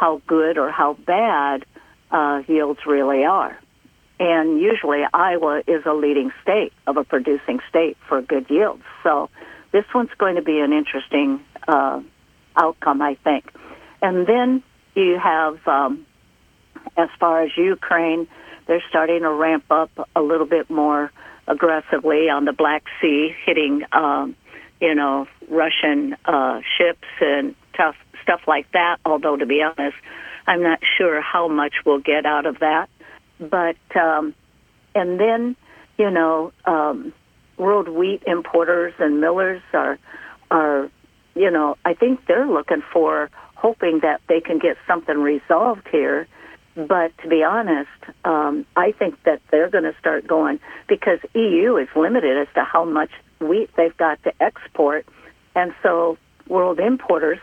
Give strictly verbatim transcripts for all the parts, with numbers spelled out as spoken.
how good or how bad uh, yields really are. And usually Iowa is a leading state of a producing state for good yields. So this one's going to be an interesting uh, outcome, I think. And then you have, um, as far as Ukraine, they're starting to ramp up a little bit more aggressively on the Black Sea, hitting, um, you know, Russian uh, ships and tough stuff like that. Although, to be honest, I'm not sure how much we'll get out of that. But, um, and then, you know, um, world wheat importers and millers are, are, you know, I think they're looking for, hoping that they can get something resolved here. But to be honest, um, I think that they're going to start going, because E U is limited as to how much wheat they've got to export. And so world importers,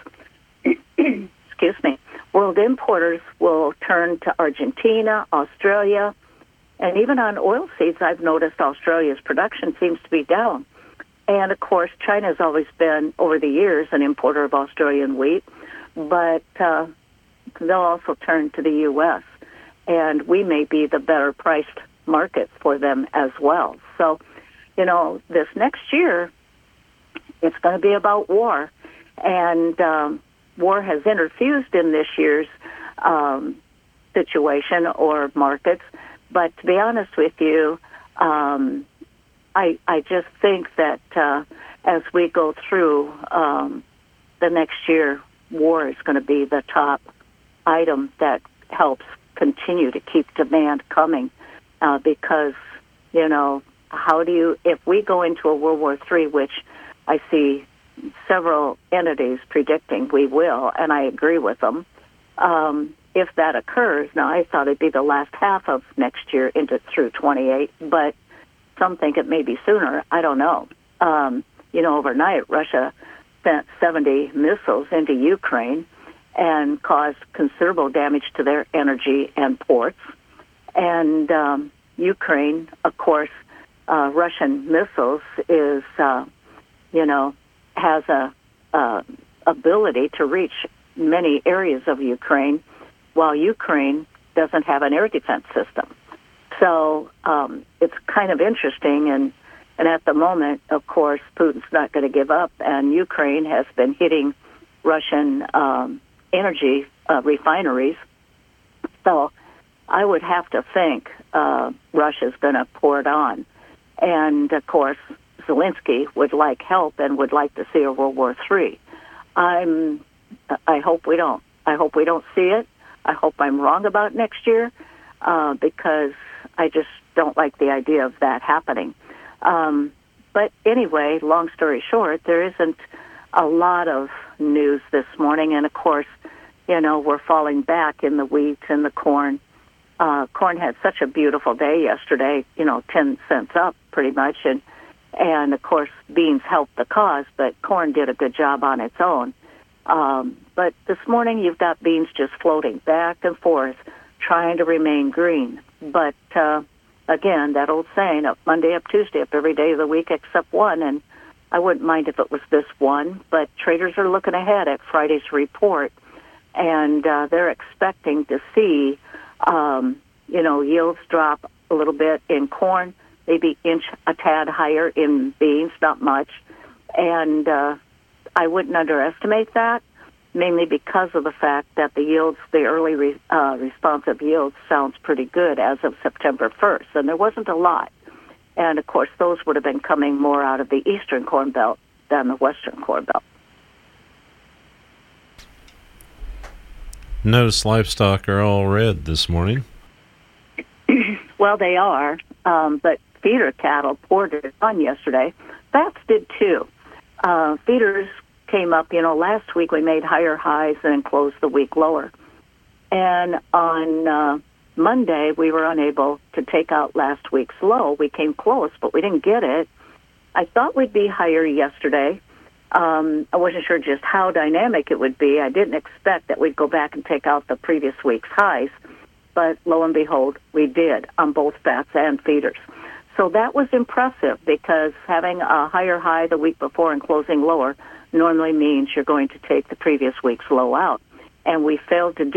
excuse me, world importers will turn to Argentina, Australia, and even on oilseeds, I've noticed Australia's production seems to be down. And, of course, China's always been, over the years, an importer of Australian wheat, but uh, they'll also turn to the U S, and we may be the better-priced market for them as well. So, you know, this next year, it's going to be about war, and um, war has interfused in this year's um, situation or markets. But to be honest with you, um, I I just think that uh, as we go through um, the next year, war is going to be the top item that helps continue to keep demand coming. Uh, because, you know, how do you, if we go into a World War Three, which I see several entities predicting we will, and I agree with them, um, if that occurs, now I thought it'd be the last half of next year into through twenty-eight, but some think it may be sooner. I don't know. Um, you know, overnight, Russia sent seventy missiles into Ukraine and caused considerable damage to their energy and ports. And um, Ukraine, of course, uh, Russian missiles is, uh, you know, has a uh, ability to reach many areas of Ukraine, while Ukraine doesn't have an air defense system. So um, it's kind of interesting, and, and at the moment, of course, Putin's not going to give up, and Ukraine has been hitting Russian um, energy uh, refineries. So I would have to think uh, Russia's going to pour it on. And, of course, Zelensky would like help and would like to see a World War Three. I'm, I hope we don't. I hope we don't see it. I hope I'm wrong about next year, uh, because I just don't like the idea of that happening. Um, but anyway, long story short, there isn't a lot of news this morning. And, of course, you know, we're falling back in the wheat and the corn. Uh, corn had such a beautiful day yesterday, you know, ten cents up pretty much. And, and of course, beans helped the cause, but corn did a good job on its own. Um, but this morning you've got beans just floating back and forth, trying to remain green. But, uh, again, that old saying, up Monday, up Tuesday, up every day of the week except one. And I wouldn't mind if it was this one, but traders are looking ahead at Friday's report, and uh, they're expecting to see, um, you know, yields drop a little bit in corn, maybe inch a tad higher in beans, not much. And uh, I wouldn't underestimate that, mainly because of the fact that the yields, the early re, uh, responsive yields sounds pretty good as of September first, and there wasn't a lot. And, of course, those would have been coming more out of the eastern Corn Belt than the western Corn Belt. Notice livestock are all red this morning. Well, they are, um, but feeder cattle poured it on yesterday. Fats did too. Uh, feeders came up, you know, last week we made higher highs and closed the week lower. And on uh, Monday, we were unable to take out last week's low. We came close, but we didn't get it. I thought we'd be higher yesterday. Um, I wasn't sure just how dynamic it would be. I didn't expect that we'd go back and take out the previous week's highs. But lo and behold, we did on both fats and feeders. So that was impressive, because having a higher high the week before and closing lower normally means you're going to take the previous week's low out. And we failed to do